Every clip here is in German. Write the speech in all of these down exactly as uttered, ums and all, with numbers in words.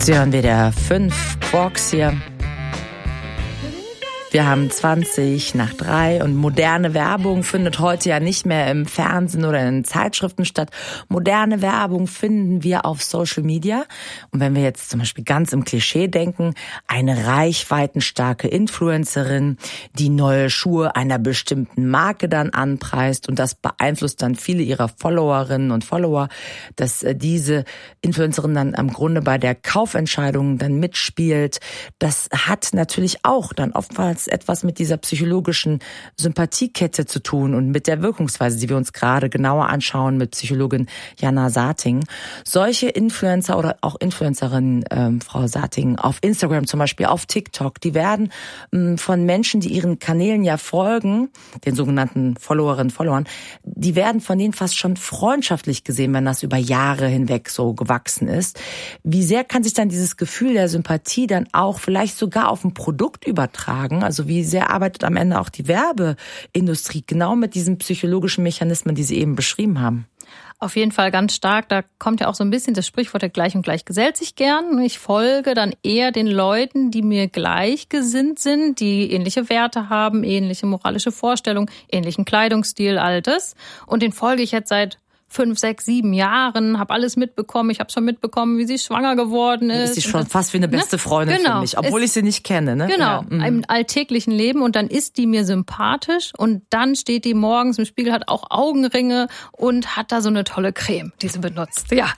Sie hören wieder fünf Quarks hier. Wir haben zwanzig nach drei und moderne Werbung findet heute ja nicht mehr im Fernsehen oder in Zeitschriften statt. Moderne Werbung finden wir auf Social Media. Und wenn wir jetzt zum Beispiel ganz im Klischee denken, eine reichweitenstarke Influencerin, die neue Schuhe einer bestimmten Marke dann anpreist und das beeinflusst dann viele ihrer Followerinnen und Follower, dass diese Influencerin dann im Grunde bei der Kaufentscheidung dann mitspielt. Das hat natürlich auch dann oftmals etwas mit dieser psychologischen Sympathiekette zu tun und mit der Wirkungsweise, die wir uns gerade genauer anschauen mit Psychologin Jana Sarting. Solche Influencer oder auch Influencerinnen, ähm, Frau Sarting, auf Instagram zum Beispiel, auf TikTok, die werden ähm, von Menschen, die ihren Kanälen ja folgen, den sogenannten Followerinnen, Followern, die werden von denen fast schon freundschaftlich gesehen, wenn das über Jahre hinweg so gewachsen ist. Wie sehr kann sich dann dieses Gefühl der Sympathie dann auch vielleicht sogar auf ein Produkt übertragen? Also wie sehr arbeitet am Ende auch die Werbeindustrie genau mit diesen psychologischen Mechanismen, die Sie eben beschrieben haben? Auf jeden Fall ganz stark. Da kommt ja auch so ein bisschen das Sprichwort, der gleich und gleich gesellt sich gern. Ich folge dann eher den Leuten, die mir gleichgesinnt sind, die ähnliche Werte haben, ähnliche moralische Vorstellungen, ähnlichen Kleidungsstil, all das. Und den folge ich jetzt seit fünf, sechs, sieben Jahren, habe alles mitbekommen. Ich habe schon mitbekommen, wie sie schwanger geworden ist. Ist sie schon fast wie eine beste Freundin genau. für mich, obwohl ich sie nicht kenne. Ne? Genau, ja. mhm. im alltäglichen Leben. Und dann ist die mir sympathisch und dann steht die morgens im Spiegel, hat auch Augenringe und hat da so eine tolle Creme, die sie benutzt. Ja.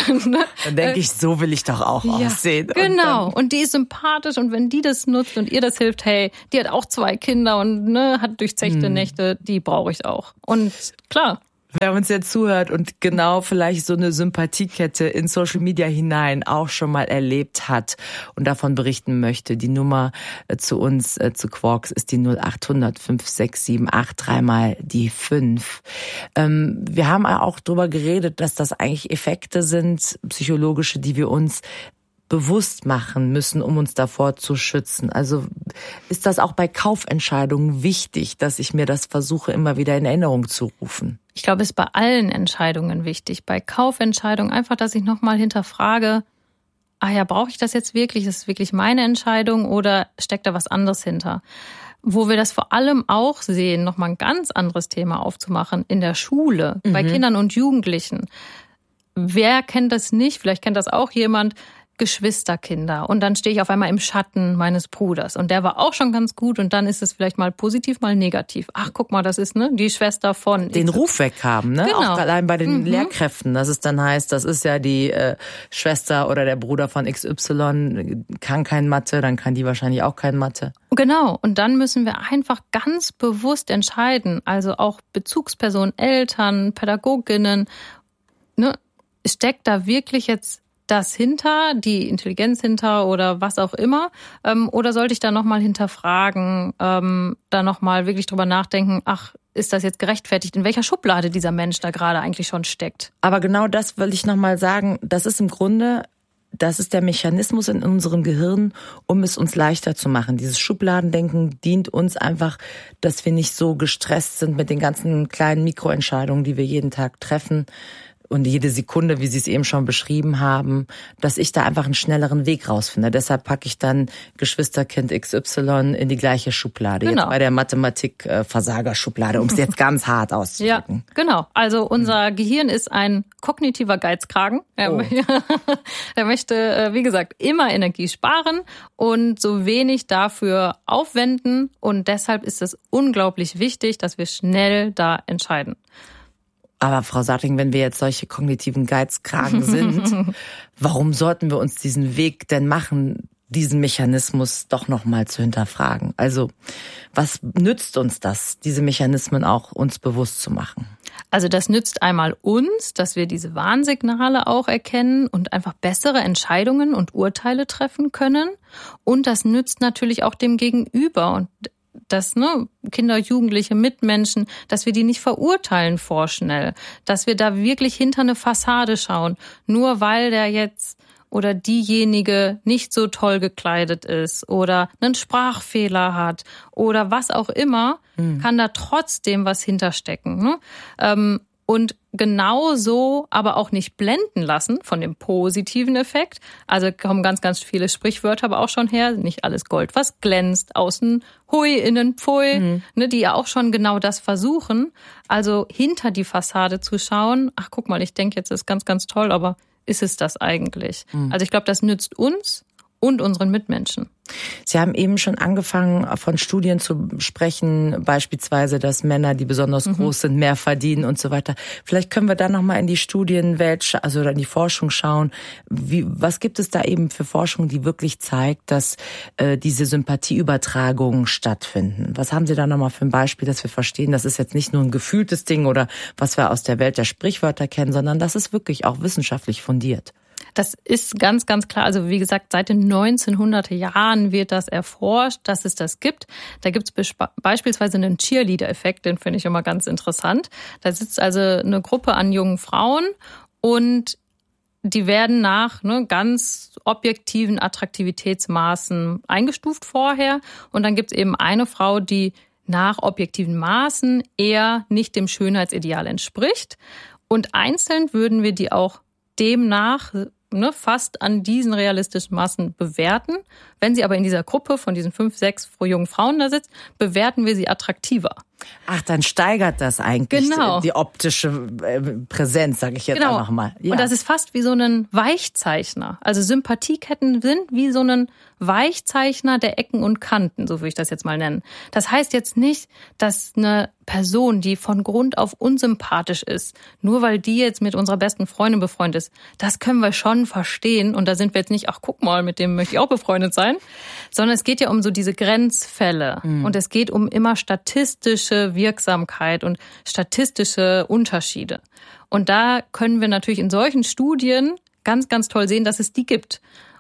Dann denke ich, so will ich doch auch ja, aussehen. Genau, und, und die ist sympathisch und wenn die das nutzt und ihr das hilft, hey, die hat auch zwei Kinder und ne, hat durchzechte mhm. Nächte, die brauche ich auch. Und klar. Wer uns jetzt zuhört und genau vielleicht so eine Sympathiekette in Social Media hinein auch schon mal erlebt hat und davon berichten möchte, die Nummer zu uns, zu Quarks, ist die null acht hundert fünf sechs sieben acht, dreimal die fünf. Ähm, wir haben auch drüber geredet, dass das eigentlich Effekte sind, psychologische, die wir uns bewusst machen müssen, um uns davor zu schützen. Also ist das auch bei Kaufentscheidungen wichtig, dass ich mir das versuche, immer wieder in Erinnerung zu rufen? Ich glaube, es ist bei allen Entscheidungen wichtig. Bei Kaufentscheidungen einfach, dass ich nochmal hinterfrage, ah ja, brauche ich das jetzt wirklich? Ist es wirklich meine Entscheidung oder steckt da was anderes hinter? Wo wir das vor allem auch sehen, nochmal ein ganz anderes Thema aufzumachen, in der Schule, mhm. bei Kindern und Jugendlichen. Wer kennt das nicht? Vielleicht kennt das auch jemand. Geschwisterkinder und dann stehe ich auf einmal im Schatten meines Bruders und der war auch schon ganz gut und dann ist es vielleicht mal positiv, mal negativ. Ach, guck mal, das ist ne die Schwester von... Den Ruf weghaben, ne? Genau. Auch allein bei den mhm. Lehrkräften, dass es dann heißt, das ist ja die äh, Schwester oder der Bruder von X Y, kann kein Mathe, dann kann die wahrscheinlich auch kein Mathe. Genau, und dann müssen wir einfach ganz bewusst entscheiden, also auch Bezugspersonen, Eltern, Pädagoginnen, ne, steckt da wirklich jetzt das hinter, die Intelligenz hinter oder was auch immer? Ähm, oder sollte ich da nochmal hinterfragen, ähm, da nochmal wirklich drüber nachdenken, ach, ist das jetzt gerechtfertigt, in welcher Schublade dieser Mensch da gerade eigentlich schon steckt? Aber genau das will ich nochmal sagen, das ist im Grunde, das ist der Mechanismus in unserem Gehirn, um es uns leichter zu machen. Dieses Schubladendenken dient uns einfach, dass wir nicht so gestresst sind mit den ganzen kleinen Mikroentscheidungen, die wir jeden Tag treffen. Und jede Sekunde, wie Sie es eben schon beschrieben haben, dass ich da einfach einen schnelleren Weg rausfinde. Deshalb packe ich dann Geschwisterkind X Y in die gleiche Schublade. Genau. Jetzt bei der Mathematik-Versagerschublade, um es jetzt ganz hart auszudrücken. Ja, genau. Also unser hm. Gehirn ist ein kognitiver Geizkragen. Oh. Er möchte, wie gesagt, immer Energie sparen und so wenig dafür aufwenden. Und deshalb ist es unglaublich wichtig, dass wir schnell da entscheiden. Aber Frau Sarting, wenn wir jetzt solche kognitiven Geizkragen sind, warum sollten wir uns diesen Weg denn machen, diesen Mechanismus doch nochmal zu hinterfragen? Also was nützt uns das, diese Mechanismen auch uns bewusst zu machen? Also das nützt einmal uns, dass wir diese Warnsignale auch erkennen und einfach bessere Entscheidungen und Urteile treffen können. Und das nützt natürlich auch dem Gegenüber und dass ne, Kinder, Jugendliche, Mitmenschen, dass wir die nicht verurteilen vorschnell, dass wir da wirklich hinter eine Fassade schauen, nur weil der jetzt oder diejenige nicht so toll gekleidet ist oder einen Sprachfehler hat oder was auch immer, mhm. kann da trotzdem was hinterstecken. Ne? Ähm, Und genauso aber auch nicht blenden lassen von dem positiven Effekt. Also kommen ganz, ganz viele Sprichwörter aber auch schon her. Nicht alles Gold, was glänzt. Außen hui, innen pfui. Mhm. Ne, die ja auch schon genau das versuchen. Also hinter die Fassade zu schauen. Ach, guck mal, ich denke, jetzt ist ganz, ganz toll, aber ist es das eigentlich? Mhm. Also ich glaube, das nützt uns und unseren Mitmenschen. Sie haben eben schon angefangen, von Studien zu sprechen, beispielsweise, dass Männer, die besonders mhm. groß sind, mehr verdienen und so weiter. Vielleicht können wir da nochmal in die Studienwelt, also in die Forschung schauen. Wie, was gibt es da eben für Forschung, die wirklich zeigt, dass äh, diese Sympathieübertragungen stattfinden? Was haben Sie da nochmal für ein Beispiel, dass wir verstehen, das ist jetzt nicht nur ein gefühltes Ding oder was wir aus der Welt der Sprichwörter kennen, sondern das ist wirklich auch wissenschaftlich fundiert? Das ist ganz, ganz klar. Also wie gesagt, seit den neunzehnhunderter Jahren wird das erforscht, dass es das gibt. Da gibt es besp- beispielsweise einen Cheerleader-Effekt, den finde ich immer ganz interessant. Da sitzt also eine Gruppe an jungen Frauen und die werden nach ne, ganz objektiven Attraktivitätsmaßen eingestuft vorher. Und dann gibt es eben eine Frau, die nach objektiven Maßen eher nicht dem Schönheitsideal entspricht. Und einzeln würden wir die auch demnach ne, fast an diesen realistischen Maßen bewerten. Wenn sie aber in dieser Gruppe von diesen fünf, sechs jungen Frauen da sitzt, bewerten wir sie attraktiver. Ach, dann steigert das eigentlich genau. die optische Präsenz, sage ich jetzt genau. einfach mal. Ja. Und das ist fast wie so ein Weichzeichner. Also Sympathieketten sind wie so ein Weichzeichner der Ecken und Kanten, so würde ich das jetzt mal nennen. Das heißt jetzt nicht, dass eine Person, die von Grund auf unsympathisch ist, nur weil die jetzt mit unserer besten Freundin befreundet ist, das können wir schon verstehen. Und da sind wir jetzt nicht, ach guck mal, mit dem möchte ich auch befreundet sein, sondern es geht ja um so diese Grenzfälle. Mhm. Und es geht um immer statistische Wirksamkeit und statistische Unterschiede. Und da können wir natürlich in solchen Studien ganz, ganz toll sehen, dass es die gibt.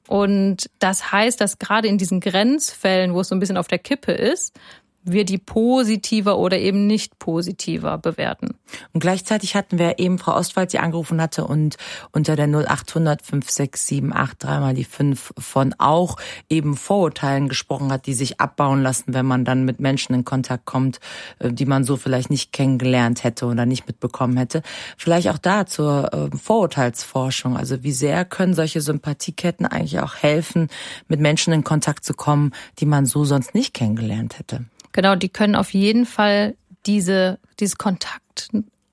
Und das heißt, dass gerade in diesen Grenzfällen, wo es so ein bisschen auf der Kippe ist, wir die positiver oder eben nicht positiver bewerten. Und gleichzeitig hatten wir eben Frau Ostwald, die angerufen hatte und unter der null acht hundert fünf sechs sieben acht dreimal die fünf von auch eben Vorurteilen gesprochen hat, die sich abbauen lassen, wenn man dann mit Menschen in Kontakt kommt, die man so vielleicht nicht kennengelernt hätte oder nicht mitbekommen hätte. Vielleicht auch da zur Vorurteilsforschung. Also wie sehr können solche Sympathieketten eigentlich auch helfen, mit Menschen in Kontakt zu kommen, die man so sonst nicht kennengelernt hätte? Genau, die können auf jeden Fall diese, dieses Kontakt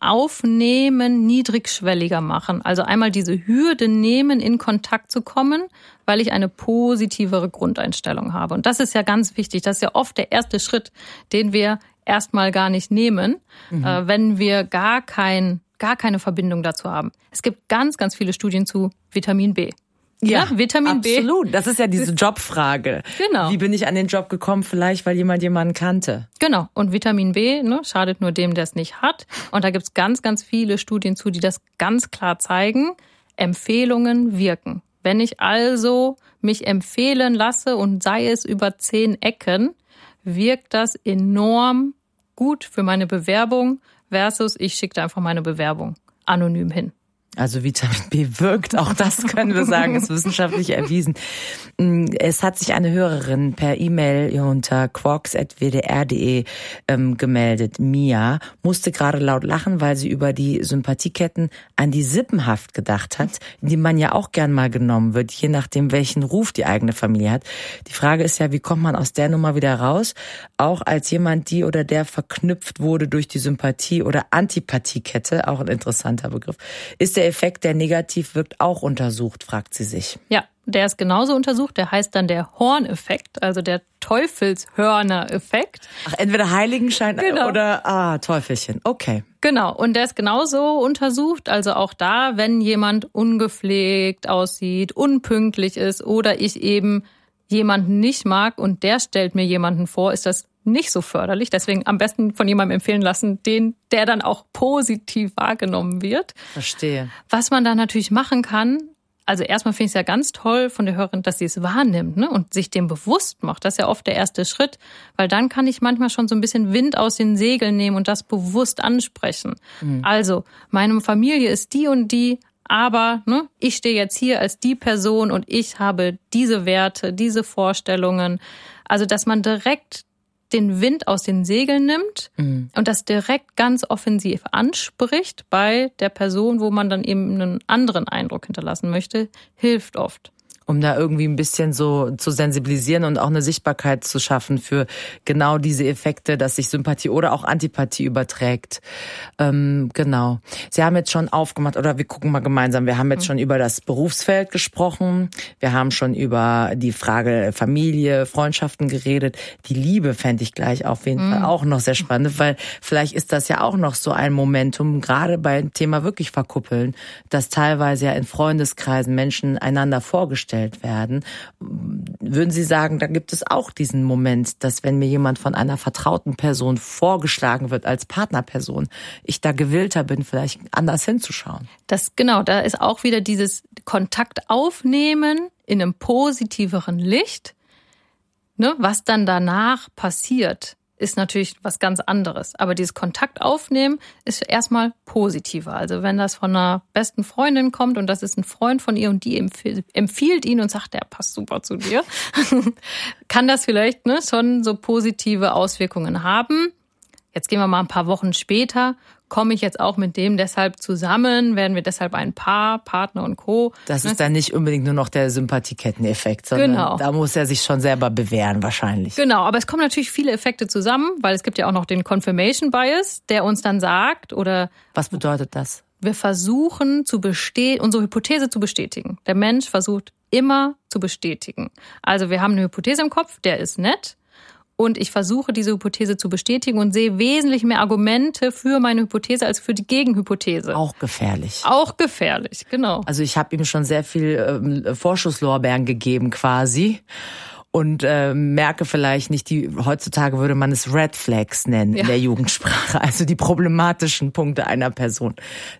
aufnehmen, niedrigschwelliger machen. Also einmal diese Hürde nehmen, in Kontakt zu kommen, weil ich eine positivere Grundeinstellung habe. Und das ist ja ganz wichtig. Das ist ja oft der erste Schritt, den wir erstmal gar nicht nehmen, mhm. äh, wenn wir gar kein, gar keine Verbindung dazu haben. Es gibt ganz, ganz viele Studien zu Vitamin B. Ja, ja, Vitamin absolut. B. Absolut. Das ist ja diese Jobfrage. Genau. Wie bin ich an den Job gekommen? Vielleicht, weil jemand jemanden kannte. Genau. Und Vitamin B ne, schadet nur dem, der es nicht hat. Und da gibt's ganz, ganz viele Studien zu, die das ganz klar zeigen. Empfehlungen wirken. Wenn ich also mich empfehlen lasse und sei es über zehn Ecken, wirkt das enorm gut für meine Bewerbung versus ich schicke da einfach meine Bewerbung anonym hin. Also Vitamin B wirkt, auch das können wir sagen, ist wissenschaftlich erwiesen. Es hat sich eine Hörerin per E-Mail unter quarks at w d r punkt d e ähm, gemeldet. Mia musste gerade laut lachen, weil sie über die Sympathieketten an die Sippenhaft gedacht hat, die man ja auch gern mal genommen wird, je nachdem, welchen Ruf die eigene Familie hat. Die Frage ist ja, wie kommt man aus der Nummer wieder raus? Auch als jemand, die oder der verknüpft wurde durch die Sympathie- oder Antipathiekette, auch ein interessanter Begriff, ist der Effekt, der negativ wirkt, auch untersucht, fragt sie sich. Ja, der ist genauso untersucht. Der heißt dann der Horn-Effekt, also der Teufelshörner-Effekt. Ach, entweder Heiligenschein genau. oder ah, Teufelchen. Okay. Genau, und der ist genauso untersucht. Also auch da, wenn jemand ungepflegt aussieht, unpünktlich ist oder ich eben jemanden nicht mag und der stellt mir jemanden vor, ist das nicht so förderlich. Deswegen am besten von jemandem empfehlen lassen, den, der dann auch positiv wahrgenommen wird. Verstehe. Was man da natürlich machen kann, also erstmal finde ich es ja ganz toll von der Hörerin, dass sie es wahrnimmt, ne, und sich dem bewusst macht. Das ist ja oft der erste Schritt, weil dann kann ich manchmal schon so ein bisschen Wind aus den Segeln nehmen und das bewusst ansprechen. Mhm. Also, meine Familie ist die und die, aber ne, ich stehe jetzt hier als die Person und ich habe diese Werte, diese Vorstellungen. Also, dass man direkt den Wind aus den Segeln nimmt mhm. und das direkt ganz offensiv anspricht bei der Person, wo man dann eben einen anderen Eindruck hinterlassen möchte, hilft oft. Um da irgendwie ein bisschen so zu sensibilisieren und auch eine Sichtbarkeit zu schaffen für genau diese Effekte, dass sich Sympathie oder auch Antipathie überträgt. Ähm, genau. Sie haben jetzt schon aufgemacht, oder wir gucken mal gemeinsam, wir haben jetzt schon über das Berufsfeld gesprochen, wir haben schon über die Frage Familie, Freundschaften geredet. Die Liebe fände ich gleich auf jeden mhm. Fall auch noch sehr spannend, weil vielleicht ist das ja auch noch so ein Momentum, gerade beim Thema wirklich verkuppeln, dass teilweise ja in Freundeskreisen Menschen einander vorgestellt werden. Würden Sie sagen, da gibt es auch diesen Moment, dass wenn mir jemand von einer vertrauten Person vorgeschlagen wird als Partnerperson, ich da gewillter bin, vielleicht anders hinzuschauen? Das genau, da ist auch wieder dieses Kontakt aufnehmen in einem positiveren Licht. Ne, was dann danach passiert, ist natürlich was ganz anderes. Aber dieses Kontakt aufnehmen ist erstmal positiver. Also wenn das von einer besten Freundin kommt und das ist ein Freund von ihr und die empfiehlt ihn und sagt, der passt super zu dir, kann das vielleicht ne, schon so positive Auswirkungen haben. Jetzt gehen wir mal ein paar Wochen später. Komme ich jetzt auch mit dem deshalb zusammen? Werden wir deshalb ein Paar, Partner und Co.? Das ist dann nicht unbedingt nur noch der Sympathieketteneffekt, sondern genau. Da muss er sich schon selber bewähren wahrscheinlich. Genau, aber es kommen natürlich viele Effekte zusammen, weil es gibt ja auch noch den Confirmation Bias, der uns dann sagt oder... Was bedeutet das? Wir versuchen, zu bestehen, unsere Hypothese zu bestätigen. Der Mensch versucht immer zu bestätigen. Also wir haben eine Hypothese im Kopf, der ist nett. Und ich versuche, diese Hypothese zu bestätigen und sehe wesentlich mehr Argumente für meine Hypothese als für die Gegenhypothese. Auch gefährlich. Auch gefährlich, genau. Also ich habe ihm schon sehr viel ähm, Vorschusslorbeeren gegeben quasi. Und äh, merke vielleicht nicht, die heutzutage würde man es Red Flags nennen ja. in der Jugendsprache, also die problematischen Punkte einer Person.